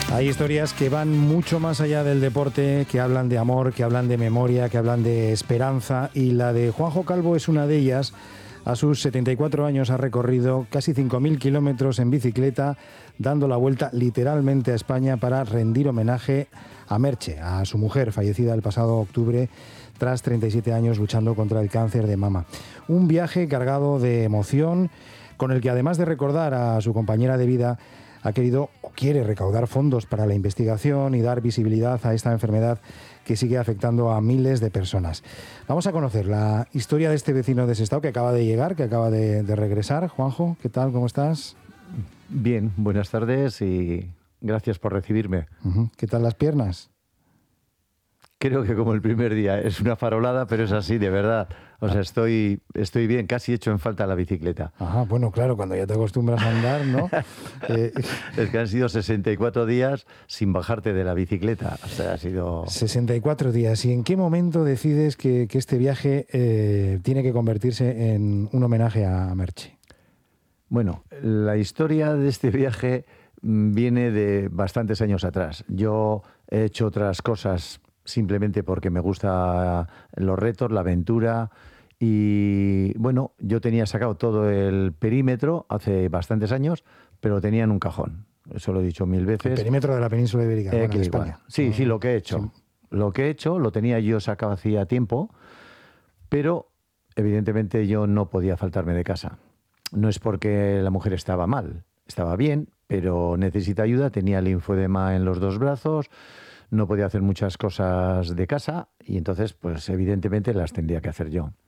Hay historias que van mucho más allá del deporte, que hablan de amor, que hablan de memoria, que hablan de esperanza, y la de Juanjo Calvo es una de ellas. A sus 74 años ha recorrido casi 5.000 kilómetros en bicicleta, dando la vuelta literalmente a España para rendir homenaje a Merche, a su mujer, fallecida el pasado octubre tras 37 años luchando contra el cáncer de mama. Un viaje cargado de emoción, con el que además de recordar a su compañera de vida, ha querido o quiere recaudar fondos para la investigación y dar visibilidad a esta enfermedad que sigue afectando a miles de personas. Vamos a conocer la historia de este vecino de Sestao que acaba de llegar, que acaba de regresar. Juanjo, ¿qué tal? ¿Cómo estás? Bien, buenas tardes y gracias por recibirme. ¿Qué tal las piernas? Creo que como el primer día, es una farolada, pero es así, de verdad. O sea, estoy bien, casi hecho en falta la bicicleta. Ajá, bueno, claro, cuando ya te acostumbras a andar, ¿no? Es que han sido 64 días sin bajarte de la bicicleta. O sea, ha sido... 64 días. ¿Y en qué momento decides que este viaje tiene que convertirse en un homenaje a Merche? Bueno, la historia de este viaje viene de bastantes años atrás. Yo he hecho otras cosas simplemente porque me gustan los retos, la aventura, y bueno, yo tenía sacado todo el perímetro hace bastantes años, pero lo tenía en un cajón. Eso lo he dicho 1000 veces. El perímetro de la península ibérica, bueno, en España. Sí, lo que he hecho. Sí. Lo que he hecho lo tenía yo sacado hacía tiempo, pero evidentemente yo no podía faltarme de casa. No es porque la mujer estaba mal, estaba bien, pero necesita ayuda, tenía linfedema en los 2 brazos, no podía hacer muchas cosas de casa y entonces, pues evidentemente las tendría que hacer yo.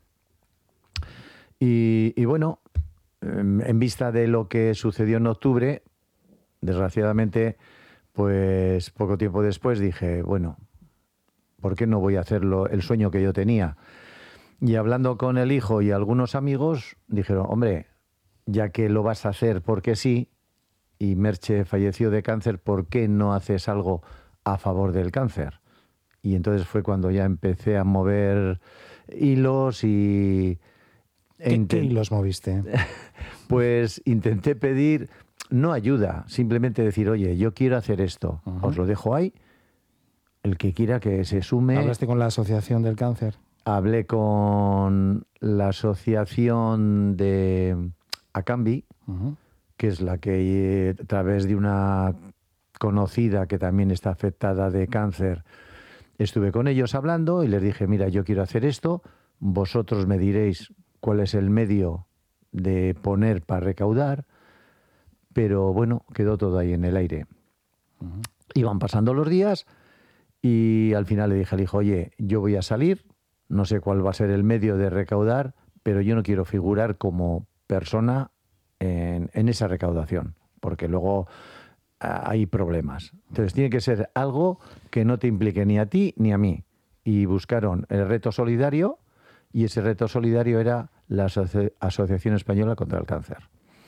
Y bueno, en vista de lo que sucedió en octubre, desgraciadamente, pues poco tiempo después dije, bueno, ¿por qué no voy a hacerlo el sueño que yo tenía? Y hablando con el hijo y algunos amigos, dijeron, hombre, ya que lo vas a hacer porque sí, y Merche falleció de cáncer, ¿por qué no haces algo a favor del cáncer? Y entonces fue cuando ya empecé a mover hilos y... ¿Qué hilos moviste? Pues intenté pedir, no ayuda, simplemente decir, oye, yo quiero hacer esto, os lo dejo ahí, el que quiera que se sume. ¿Hablaste con la Asociación del Cáncer? Hablé con la Asociación de Acambi, que es la que a través de una conocida que también está afectada de cáncer, estuve con ellos hablando y les dije, mira, yo quiero hacer esto, vosotros me diréis cuál es el medio de poner para recaudar, pero bueno, quedó todo ahí en el aire. Iban pasando los días y al final le dije al hijo, oye, yo voy a salir, no sé cuál va a ser el medio de recaudar, pero yo no quiero figurar como persona en esa recaudación, porque luego hay problemas. Entonces tiene que ser algo que no te implique ni a ti ni a mí. Y buscaron el reto solidario, y ese reto solidario era la Asociación Española contra el Cáncer.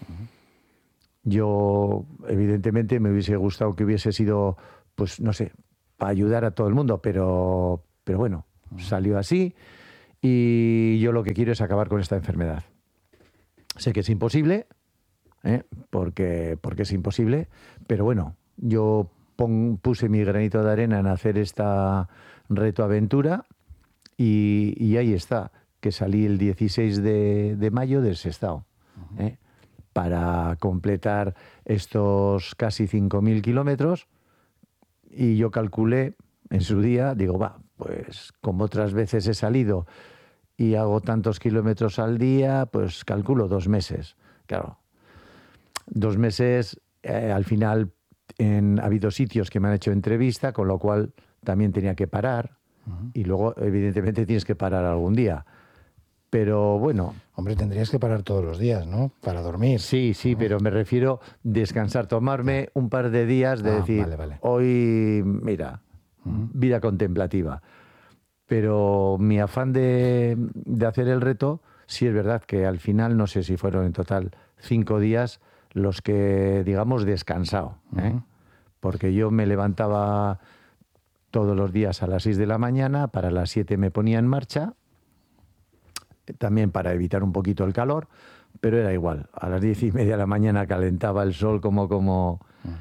Yo, evidentemente, me hubiese gustado que hubiese sido, pues no sé, para ayudar a todo el mundo, pero bueno, salió así, y yo lo que quiero es acabar con esta enfermedad. Sé que es imposible, porque es imposible, pero bueno, yo puse mi granito de arena en hacer esta reto aventura y ahí está, que salí el 16 de mayo del Sestao, para completar estos casi 5.000 kilómetros, y yo calculé en su día, digo, pues como otras veces he salido y hago tantos kilómetros al día, pues calculo 2 meses. Claro, 2 meses, al final ha habido sitios que me han hecho entrevista, con lo cual también tenía que parar, y luego evidentemente tienes que parar algún día. Pero bueno... Hombre, tendrías que parar todos los días, ¿no? Para dormir. Sí, pero me refiero a descansar, tomarme un par de días de decir, vale. Hoy, mira, vida contemplativa. Pero mi afán de hacer el reto, sí es verdad que al final, no sé si fueron en total 5 días los que, digamos, descansado. Porque yo me levantaba todos los días a las 6 de la mañana, para las 7 me ponía en marcha, también para evitar un poquito el calor, pero era igual. A las 10:30 de la mañana calentaba el sol como...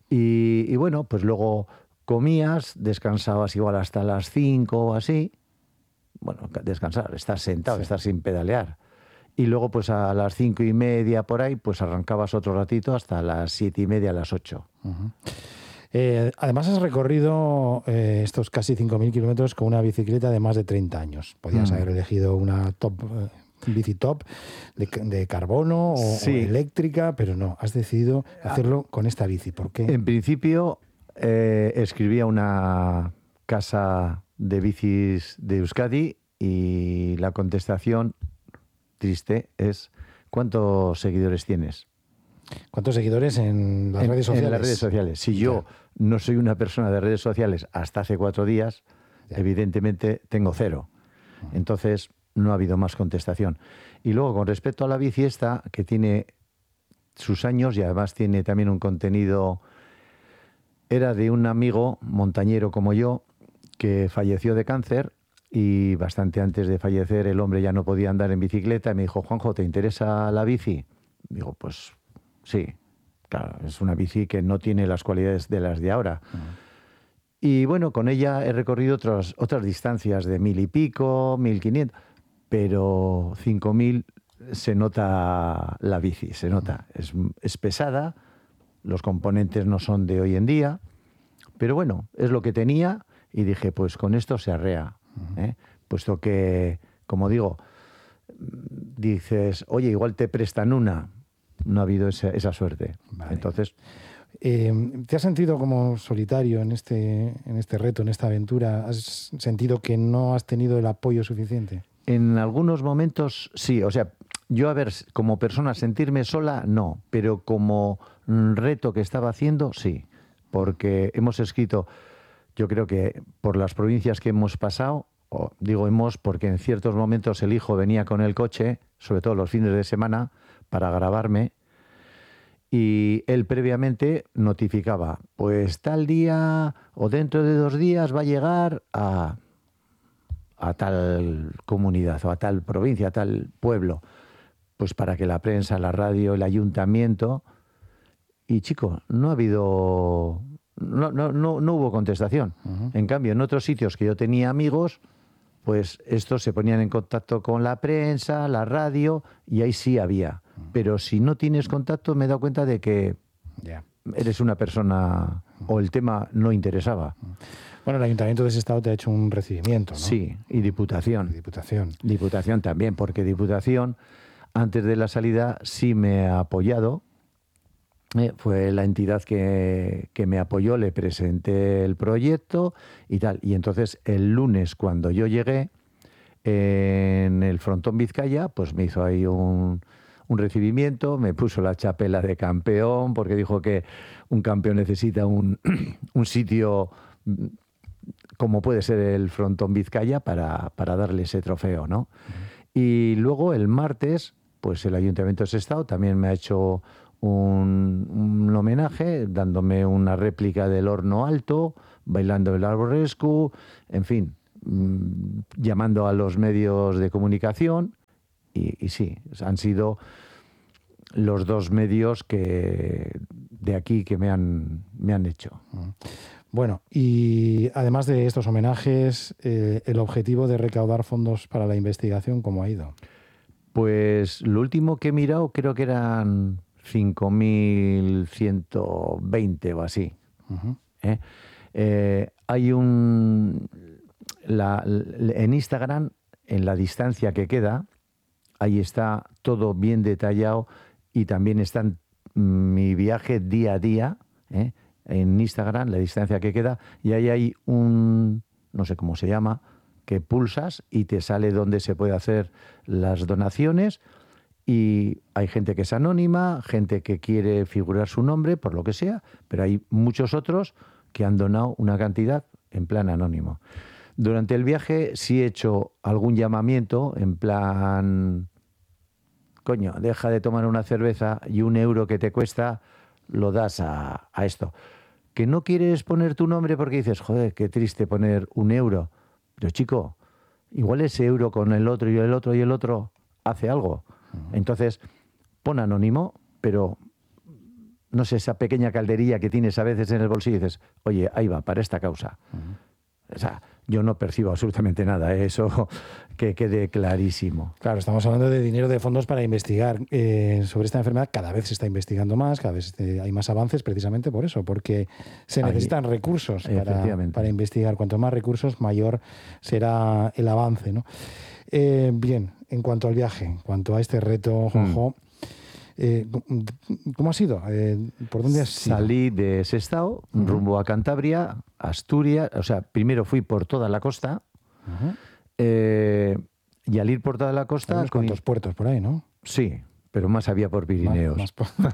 Y bueno, pues luego comías, descansabas igual hasta las 5 o así. Bueno, descansar, estar sentado, Sí. estar sin pedalear. Y luego pues a las 5:30 por ahí, pues arrancabas otro ratito hasta las 7:30, las 8. Ujú. Además has recorrido estos casi 5.000 kilómetros con una bicicleta de más de 30 años. Podías haber elegido una bici top de carbono o Sí. eléctrica, pero no, has decidido hacerlo con esta bici. ¿Por qué? En principio escribí a una casa de bicis de Euskadi y la contestación triste es: ¿cuántos seguidores tienes? ¿Cuántos seguidores en las redes sociales? En las redes sociales. Si yo no soy una persona de redes sociales hasta hace 4 días, evidentemente tengo 0. Entonces no ha habido más contestación. Y luego, con respecto a la bici esta, que tiene sus años y además tiene también un contenido, era de un amigo montañero como yo que falleció de cáncer, y bastante antes de fallecer el hombre ya no podía andar en bicicleta y me dijo: Juanjo, ¿te interesa la bici? Digo, pues sí, claro, es una bici que no tiene las cualidades de las de ahora. Y bueno, con ella he recorrido otras distancias de 1.000 y pico, 1.500, pero 5.000 se nota la bici, se nota. Es pesada, los componentes no son de hoy en día, pero bueno, es lo que tenía y dije, pues con esto se arrea. Puesto que, como digo, dices, oye, igual te prestan una. No ha habido esa suerte. Vale. Entonces, ¿te has sentido como solitario en este reto, en esta aventura? ¿Has sentido que no has tenido el apoyo suficiente? en algunos momentos sí. O sea, yo, a ver, como persona sentirme sola, no. Pero como reto que estaba haciendo, sí. Porque hemos escrito, yo creo que por las provincias que hemos pasado, digo hemos porque en ciertos momentos el hijo venía con el coche, sobre todo los fines de semana, para grabarme, y él previamente notificaba, pues tal día o dentro de 2 días va a llegar a tal comunidad o a tal provincia, a tal pueblo, pues para que la prensa, la radio, el ayuntamiento... Y chico, no ha habido... No hubo contestación. En cambio, en otros sitios que yo tenía amigos, pues estos se ponían en contacto con la prensa, la radio, y ahí sí había. Pero si no tienes contacto, me he dado cuenta de que eres una persona o el tema no interesaba. Bueno, el Ayuntamiento de Sestao te ha hecho un recibimiento, ¿no? Sí, y Diputación. Diputación. Diputación también, porque Diputación, antes de la salida, sí me ha apoyado. Fue la entidad que me apoyó, le presenté el proyecto y tal. Y entonces el lunes, cuando yo llegué en el frontón Vizcaya, pues me hizo ahí un recibimiento, me puso la chapela de campeón, porque dijo que un campeón necesita un sitio como puede ser el frontón Vizcaya para darle ese trofeo, ¿no? Y luego el martes, pues el Ayuntamiento de Sestao también me ha hecho un homenaje, dándome una réplica del Horno Alto, bailando el Arborescu, en fin, llamando a los medios de comunicación. Y sí, han sido los 2 medios que de aquí que me han hecho. Bueno, y además de estos homenajes, el objetivo de recaudar fondos para la investigación, ¿cómo ha ido? Pues lo último que he mirado creo que eran 5.120 o así. Hay en Instagram, en la distancia que queda, ahí está todo bien detallado y también está mi viaje día a día, en Instagram, la distancia que queda, y ahí hay no sé cómo se llama, que pulsas y te sale dónde se puede hacer las donaciones. Y hay gente que es anónima, gente que quiere figurar su nombre, por lo que sea, pero hay muchos otros que han donado una cantidad en plan anónimo. Durante el viaje sí he hecho algún llamamiento en plan, coño, deja de tomar una cerveza y 1 euro que te cuesta lo das a esto. Que no quieres poner tu nombre porque dices, joder, qué triste poner 1 euro. Pero chico, igual ese euro con el otro y el otro y el otro hace algo. Entonces, pon anónimo, pero no sé, esa pequeña calderilla que tienes a veces en el bolsillo y dices, oye, ahí va, para esta causa. O sea, yo no percibo absolutamente nada, eso que quede clarísimo. Claro, estamos hablando de dinero de fondos para investigar sobre esta enfermedad. Cada vez se está investigando más, cada vez hay más avances precisamente por eso, porque se necesitan recursos para investigar. Cuanto más recursos, mayor será el avance, ¿no? Bien, en cuanto al viaje, en cuanto a este reto, Juanjo, ¿cómo ha sido? ¿Por dónde has ido? Salí de Sestao, rumbo a Cantabria, Asturias. O sea, primero fui por toda la costa. Y al ir por toda la costa... Hay cuantos puertos por ahí, ¿no? Sí, pero más había por Pirineos.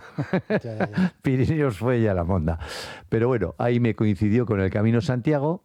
Ya. Pirineos fue ya la monda. Pero bueno, ahí me coincidió con el Camino Santiago,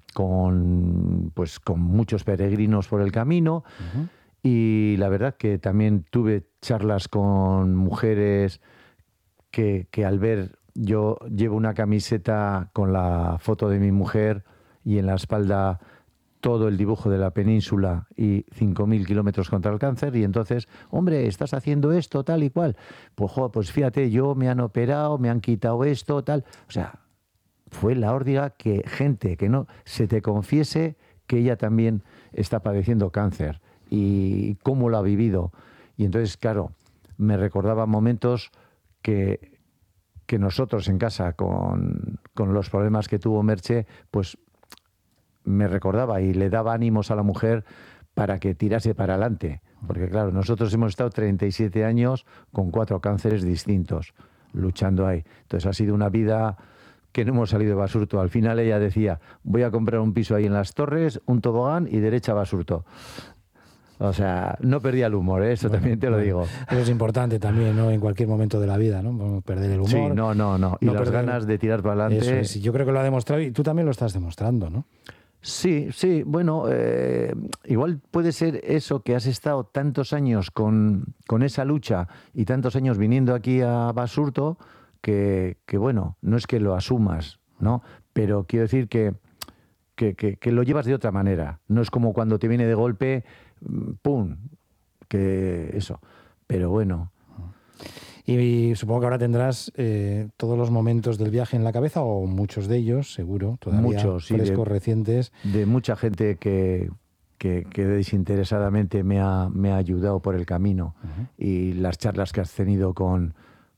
con muchos peregrinos por el camino. Y la verdad que también tuve charlas con mujeres que al ver, yo llevo una camiseta con la foto de mi mujer y en la espalda todo el dibujo de la península y 5.000 kilómetros contra el cáncer, y entonces, hombre, estás haciendo esto, tal y cual. Pues fíjate, yo me han operado, me han quitado esto, tal. O sea, fue la órdiga que gente que no se te confiese que ella también está padeciendo cáncer y cómo lo ha vivido. Y entonces, claro, me recordaba momentos que nosotros en casa, con los problemas que tuvo Merche, pues me recordaba y le daba ánimos a la mujer para que tirase para adelante. Porque claro, nosotros hemos estado 37 años con 4 cánceres distintos, luchando ahí. Entonces ha sido una vida que no hemos salido de Basurto. Al final ella decía, voy a comprar un piso ahí en Las Torres, un tobogán y derecha a Basurto. O sea, no perdía el humor, ¿eh? Eso bueno, también te lo digo. Eso es importante también, ¿no? En cualquier momento de la vida, ¿no? Perder el humor. Sí, no. Y las ganas de tirar para adelante. Eso es. Yo creo que lo ha demostrado y tú también lo estás demostrando, ¿no? Sí. Bueno, igual puede ser eso, que has estado tantos años con esa lucha y tantos años viniendo aquí a Basurto, que bueno, no es que lo asumas, ¿no? Pero quiero decir que lo llevas de otra manera. No es como cuando te viene de golpe, ¡pum!, que eso. Pero bueno. Y supongo que ahora tendrás todos los momentos del viaje en la cabeza, o muchos de ellos, seguro, todavía muchos, sí, frescos, recientes. De mucha gente que desinteresadamente me ha ayudado por el camino. Y las charlas que has tenido con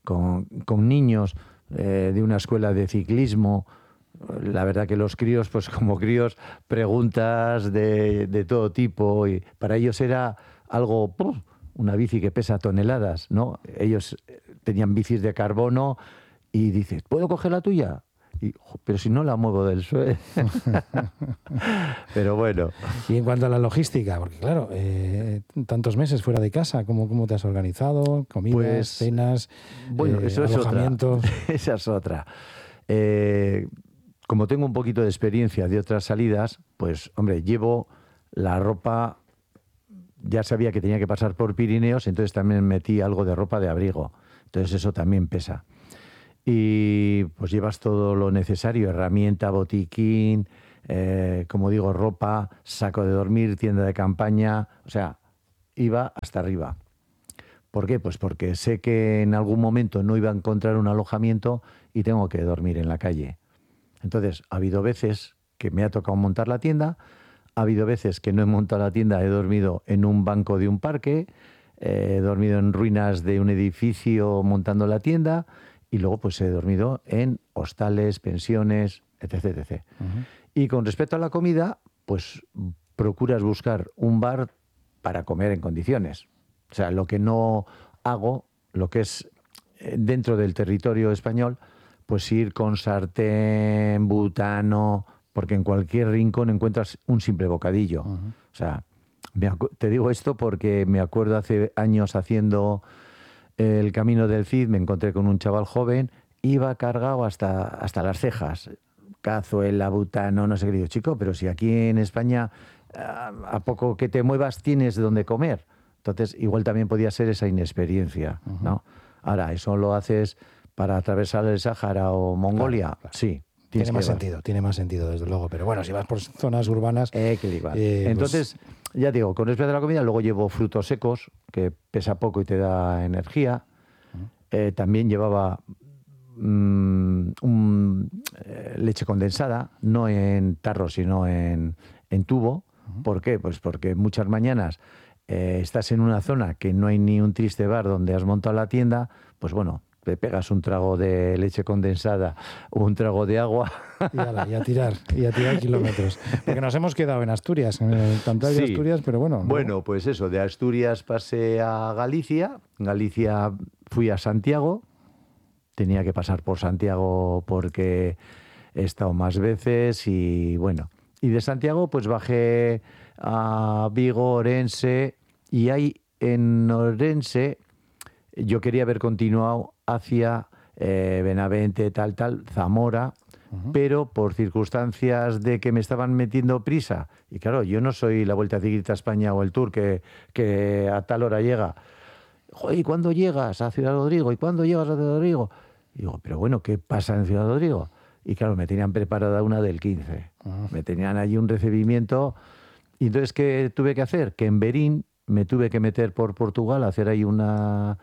niños de una escuela de ciclismo. La verdad que los críos, pues como críos, preguntas de todo tipo, y para ellos era algo, una bici que pesa toneladas, ¿no? Ellos tenían bicis de carbono y dices, ¿puedo coger la tuya? Pero si no la muevo del suelo. Pero bueno. Y en cuanto a la logística, porque claro, tantos meses fuera de casa, ¿cómo te has organizado? ¿Comidas, pues, cenas, bueno, eso alojamientos? Esa es otra. Como tengo un poquito de experiencia de otras salidas, pues, hombre, llevo la ropa, ya sabía que tenía que pasar por Pirineos, entonces también metí algo de ropa de abrigo. Entonces eso también pesa. Y pues llevas todo lo necesario, herramienta, botiquín, como digo, ropa, saco de dormir, tienda de campaña, o sea, iba hasta arriba. ¿Por qué? Pues porque sé que en algún momento no iba a encontrar un alojamiento y tengo que dormir en la calle. Entonces, ha habido veces que me ha tocado montar la tienda, ha habido veces que no he montado la tienda, he dormido en un banco de un parque, he dormido en ruinas de un edificio montando la tienda, y luego pues he dormido en hostales, pensiones, etc. Y con respecto a la comida, pues procuras buscar un bar para comer en condiciones. O sea, lo que no hago, lo que es dentro del territorio español, pues ir con sartén, butano, porque en cualquier rincón encuentras un simple bocadillo. O sea, te digo esto porque me acuerdo hace años haciendo el Camino del Cid, me encontré con un chaval joven, iba cargado hasta las cejas, cazuela, butano, no sé qué. Digo, chico, pero si aquí en España a poco que te muevas tienes donde comer. Entonces, igual también podía ser esa inexperiencia, ¿no? Ahora, eso lo haces para atravesar el Sáhara o Mongolia, claro. Sí. Tiene más sentido, desde luego. Pero bueno, si vas por zonas urbanas... Entonces, ya digo, con respecto a la comida, luego llevo frutos secos, que pesa poco y te da energía. También llevaba leche condensada, no en tarro, sino en tubo. ¿Por qué? Pues porque muchas mañanas estás en una zona que no hay ni un triste bar donde has montado la tienda, pues bueno, te pegas un trago de leche condensada o un trago de agua. Y a tirar kilómetros. Porque nos hemos quedado en Asturias, en el Cantabria de Asturias, pero bueno. ¿no? Bueno, pues eso, de Asturias pasé a Galicia. Galicia fui a Santiago. Tenía que pasar por Santiago porque he estado más veces y bueno. Y de Santiago pues bajé a Vigo, Orense, y ahí en Orense yo quería haber continuado hacia Benavente, tal, Zamora, pero por circunstancias de que me estaban metiendo prisa, y claro, yo no soy la Vuelta Ciclista a España o el Tour que a tal hora llega. Joder, ¿y cuándo llegas a Ciudad Rodrigo? ¿Y cuándo llegas a Ciudad Rodrigo? Y digo, pero bueno, ¿qué pasa en Ciudad Rodrigo? Y claro, me tenían preparada una del 15. Me tenían allí un recibimiento. Y entonces, ¿qué tuve que hacer? Que en Berín me tuve que meter por Portugal, hacer ahí una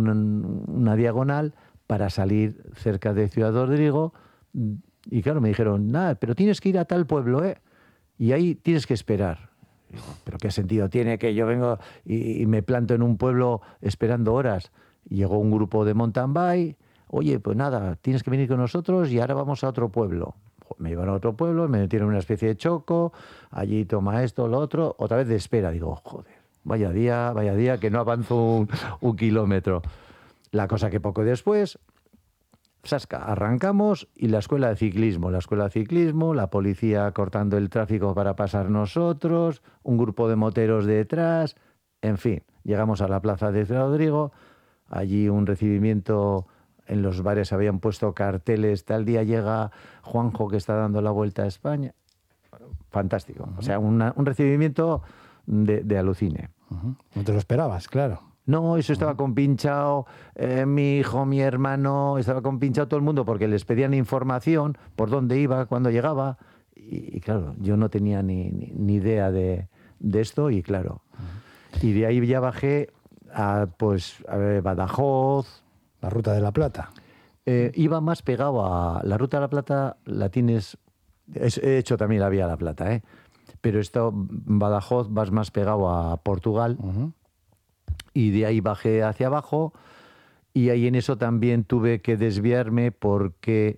diagonal para salir cerca de Ciudad Rodrigo. Y claro, me dijeron, nada, pero tienes que ir a tal pueblo, ¿eh? Y ahí tienes que esperar. Digo, ¿pero qué sentido tiene que yo vengo y me planto en un pueblo esperando horas? Y llegó un grupo de mountain bike. Oye, pues nada, tienes que venir con nosotros y ahora vamos a otro pueblo. Me llevaron a otro pueblo, me metieron en una especie de choco, allí toma esto, lo otro, otra vez de espera. Digo, joder, vaya día, que no avanzo un kilómetro. La cosa que poco después, sasca, arrancamos y la escuela de ciclismo, la policía cortando el tráfico para pasar nosotros, un grupo de moteros detrás, en fin, llegamos a la plaza de Ciudad Rodrigo, allí un recibimiento. En los bares habían puesto carteles, tal día llega Juanjo que está dando la Vuelta a España. Fantástico. O sea, un recibimiento de alucine. No te lo esperabas, claro. No, eso estaba compinchado, mi hijo, mi hermano, estaba compinchado todo el mundo porque les pedían información por dónde iba, cuándo llegaba. Y claro, yo no tenía ni idea de esto y claro. Y de ahí ya bajé a Badajoz. La Ruta de la Plata. Iba más pegado a... La Ruta de la Plata la tienes... He hecho también la Vía de la Plata, ¿eh? Pero Badajoz vas más pegado a Portugal. Y de ahí bajé hacia abajo. Y ahí en eso también tuve que desviarme porque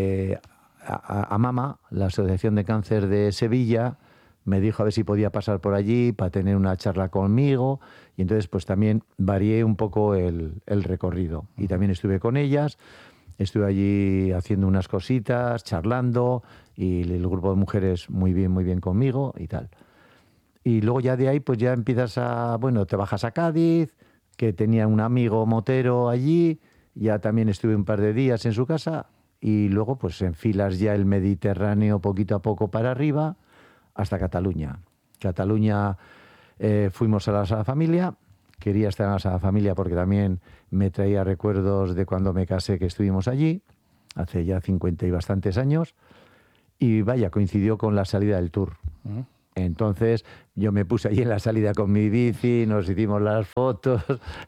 a MAMA, la Asociación de Cáncer de Sevilla, me dijo a ver si podía pasar por allí para tener una charla conmigo y entonces pues también varié un poco el recorrido y también estuve con ellas, estuve allí haciendo unas cositas, charlando y el grupo de mujeres muy bien conmigo y tal. Y luego ya de ahí pues ya empiezas te bajas a Cádiz, que tenía un amigo motero allí, ya también estuve un par de días en su casa y luego pues enfilas ya el Mediterráneo poquito a poco para arriba, hasta Cataluña. Cataluña fuimos a la Sagrada Familia, quería estar en la Sagrada Familia porque también me traía recuerdos de cuando me casé que estuvimos allí, hace ya 50 y bastantes años, y vaya, coincidió con la salida del Tour. Entonces yo me puse allí en la salida con mi bici, nos hicimos las fotos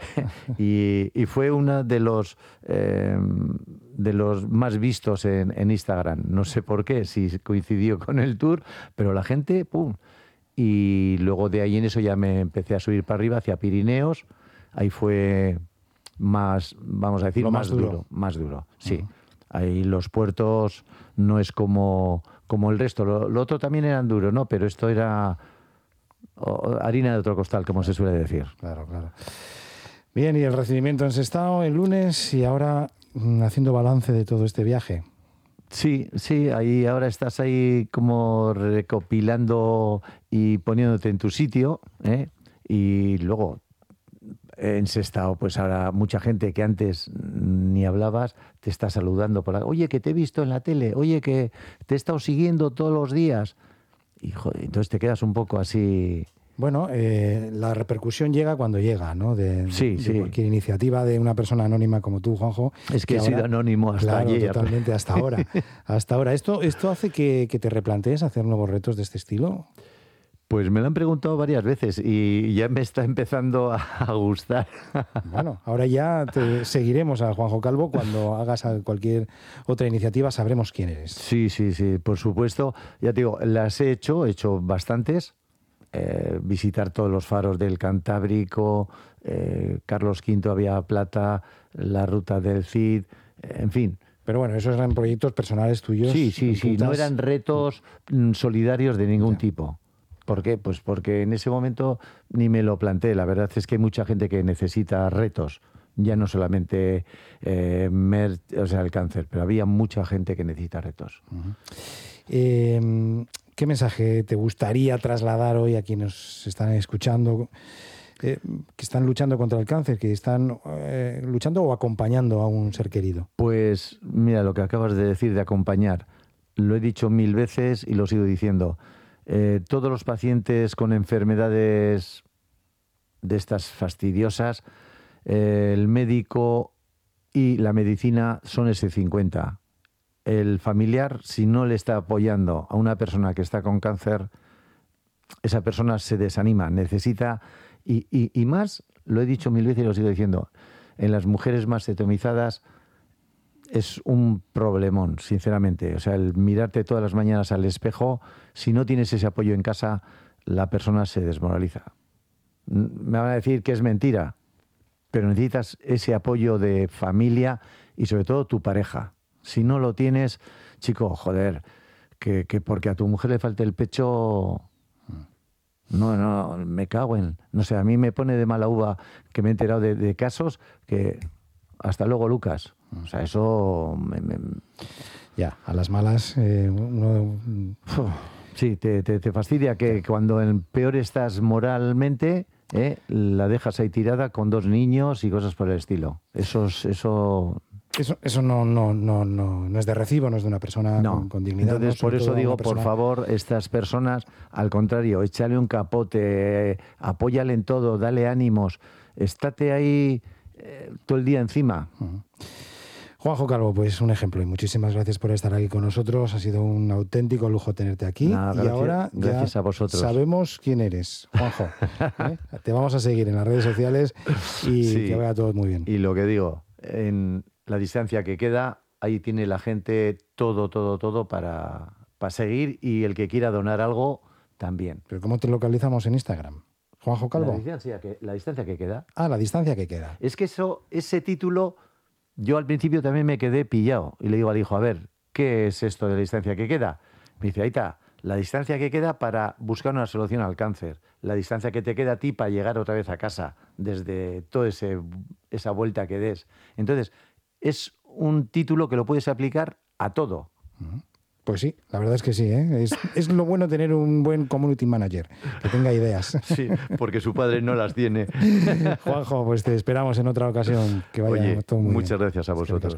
y fue uno de los más vistos en Instagram. No sé por qué, si coincidió con el Tour, pero la gente, ¡pum! Y luego de ahí en eso ya me empecé a subir para arriba hacia Pirineos. Ahí fue más, vamos a decir, más duro. Sí. Ahí los puertos no es como el resto. Lo otro también eran duros, ¿no? Pero esto era harina de otro costal, como se suele decir. Claro. Bien, y el recibimiento en Sestao el lunes y ahora haciendo balance de todo este viaje. Sí, ahí ahora estás ahí como recopilando y poniéndote en tu sitio, ¿eh? Y luego en Sestao, pues ahora mucha gente que antes ni hablabas te está saludando por oye, que te he visto en la tele, oye, que te he estado siguiendo todos los días. Y joder, entonces te quedas un poco así. Bueno, la repercusión llega cuando llega, ¿no? De cualquier iniciativa de una persona anónima como tú, Juanjo. Es que he sido anónimo hasta ayer. Totalmente, hasta ahora. ¿Esto hace que te replantees hacer nuevos retos de este estilo? Pues me lo han preguntado varias veces y ya me está empezando a gustar. Bueno, ahora ya te seguiremos a Juanjo Calvo. Cuando hagas cualquier otra iniciativa sabremos quién eres. Sí, por supuesto. Ya te digo, las he hecho bastantes. Visitar todos los faros del Cantábrico, Carlos V, Vía Plata, la ruta del Cid, en fin. Pero bueno, esos eran proyectos personales tuyos. Sí, no eran retos solidarios de ningún tipo. ¿Por qué? Pues porque en ese momento ni me lo planteé. La verdad es que hay mucha gente que necesita retos, ya no solamente el cáncer, pero había mucha gente que necesita retos. ¿Qué mensaje te gustaría trasladar hoy a quienes nos están escuchando, que están luchando contra el cáncer, que están luchando o acompañando a un ser querido? Pues mira, lo que acabas de decir de acompañar, lo he dicho 1000 veces y lo sigo diciendo. Todos los pacientes con enfermedades de estas fastidiosas, el médico y la medicina son ese 50. El familiar, si no le está apoyando a una persona que está con cáncer, esa persona se desanima, necesita, y más, lo he dicho 1000 veces y lo sigo diciendo, en las mujeres mastectomizadas es un problemón, sinceramente. O sea, el mirarte todas las mañanas al espejo, si no tienes ese apoyo en casa, la persona se desmoraliza. Me van a decir que es mentira, pero necesitas ese apoyo de familia y sobre todo tu pareja. Si no lo tienes, chico, joder, que porque a tu mujer le falte el pecho... No, me cago en... No sé, a mí me pone de mala uva que me he enterado de casos que... Hasta luego, Lucas. O sea, eso... Ya, a las malas... Sí, te fastidia que cuando en peor estás moralmente, la dejas ahí tirada con 2 niños y cosas por el estilo. Eso no es de recibo, no es de una persona con dignidad. Entonces, por eso digo, por favor, estas personas, al contrario, échale un capote, apóyale en todo, dale ánimos, estate ahí todo el día encima. Juanjo Calvo, pues un ejemplo, y muchísimas gracias por estar aquí con nosotros. Ha sido un auténtico lujo tenerte aquí. Gracias, y ahora gracias ya a vosotros. Sabemos quién eres, Juanjo. Te vamos a seguir en las redes sociales y que vaya todo muy bien. Y lo que digo, en la distancia que queda, ahí tiene la gente todo para seguir, y el que quiera donar algo, también. ¿Pero cómo te localizamos en Instagram? Juanjo Calvo. La distancia que queda. Ah, la distancia que queda. Es que ese título, yo al principio también me quedé pillado. Y le digo al hijo, a ver, ¿qué es esto de la distancia que queda? Me dice, ahí está, la distancia que queda para buscar una solución al cáncer. La distancia que te queda a ti para llegar otra vez a casa, desde toda esa vuelta que des. Entonces, es un título que lo puedes aplicar a todo. Pues sí, la verdad es que sí, ¿eh? Es lo bueno tener un buen community manager, que tenga ideas. Sí, porque su padre no las tiene. Juanjo, pues te esperamos en otra ocasión. Que vaya todo muy bien. Muchas gracias a vosotros.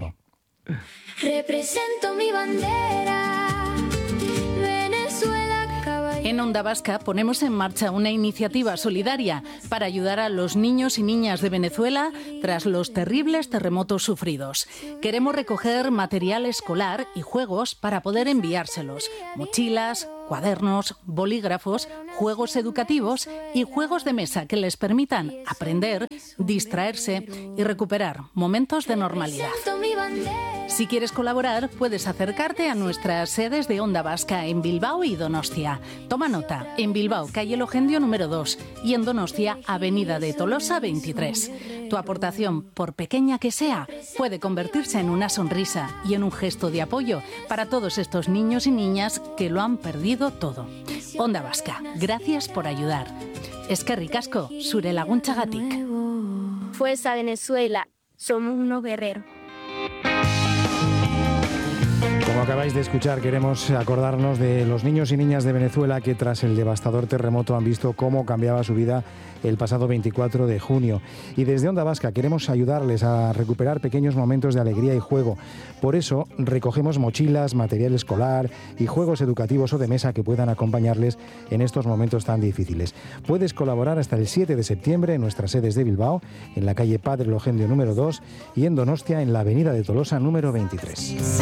Represento mi bandera, Venezuela, caballero. En Onda Vasca ponemos en marcha una iniciativa solidaria para ayudar a los niños y niñas de Venezuela tras los terribles terremotos sufridos. Queremos recoger material escolar y juegos para poder enviárselos: mochilas, cuadernos, bolígrafos, juegos educativos y juegos de mesa que les permitan aprender, distraerse y recuperar momentos de normalidad. Si quieres colaborar, puedes acercarte a nuestras sedes de Onda Vasca en Bilbao y Donostia. Toma nota, en Bilbao, calle Logendio número 2, y en Donostia, avenida de Tolosa 23. Tu aportación, por pequeña que sea, puede convertirse en una sonrisa y en un gesto de apoyo para todos estos niños y niñas que lo han perdido todo. Onda Vasca, gracias por ayudar. Eskerrik asko, zure laguntzagatik. Fuerza Venezuela, somos unos guerreros. Como acabáis de escuchar, queremos acordarnos de los niños y niñas de Venezuela que tras el devastador terremoto han visto cómo cambiaba su vida el pasado 24 de junio. Y desde Onda Vasca queremos ayudarles a recuperar pequeños momentos de alegría y juego. Por eso recogemos mochilas, material escolar y juegos educativos o de mesa que puedan acompañarles en estos momentos tan difíciles. Puedes colaborar hasta el 7 de septiembre en nuestras sedes de Bilbao, en la calle Padre Logendio número 2, y en Donostia, en la avenida de Tolosa número 23.